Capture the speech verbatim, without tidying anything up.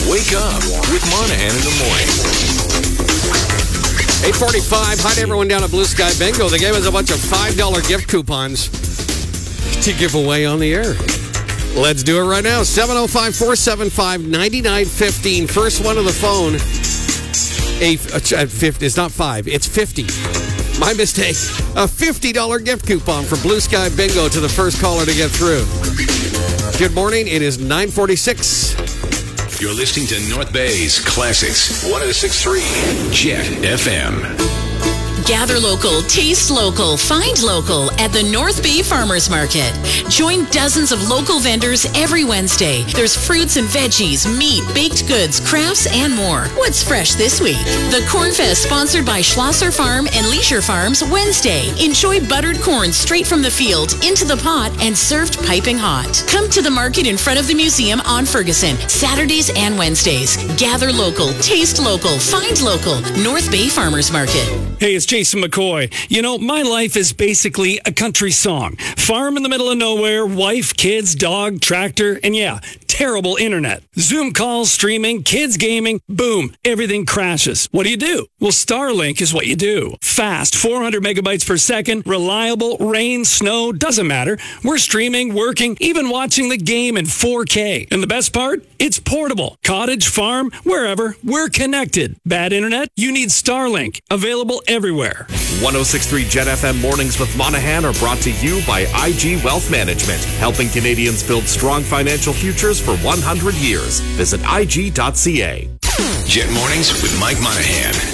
Wake up with Monahan in the morning. eight forty-five. Hi to everyone down at Blue Sky Bingo. They gave us a bunch of five dollar gift coupons to give away on the air. Let's do it right now. seven oh five, four seven five, nine nine one five. First one on the phone. A, a, fifty, it's not five, it's fifty. My mistake. A fifty dollar gift coupon for Blue Sky Bingo to the first caller to get through. Good morning. It is nine forty-six. You're listening to North Bay's Classics one oh six point three Jet F M. Gather local, taste local, find local at the North Bay Farmers Market. Join dozens of local vendors every Wednesday. There's fruits and veggies, meat, baked goods, crafts, and more. What's fresh this week? The Corn Fest, sponsored by Schlosser Farm and Leisure Farms, Wednesday. Enjoy buttered corn straight from the field into the pot and served piping hot. Come to the market in front of the museum on Ferguson, Saturdays and Wednesdays. Gather local, taste local, find local. North Bay Farmers Market. Hey, it's Jason McCoy. You know, my life is basically a country song. Farm in the middle of nowhere, wife, kids, dog, tractor, and yeah, terrible internet. Zoom calls, streaming, kids gaming, boom, everything crashes. What do you do? Well, Starlink is what you do. Fast, four hundred megabytes per second, reliable, rain, snow, doesn't matter. We're streaming, working, even watching the game in four K. And the best part? It's portable. Cottage, farm, wherever, we're connected. Bad internet? You need Starlink. Available everywhere. one oh six point three Jet F M Mornings with Monahan are brought to you by I G Wealth Management, helping Canadians build strong financial futures for one hundred years. Visit I G dot C A. Jet Mornings with Mike Monahan.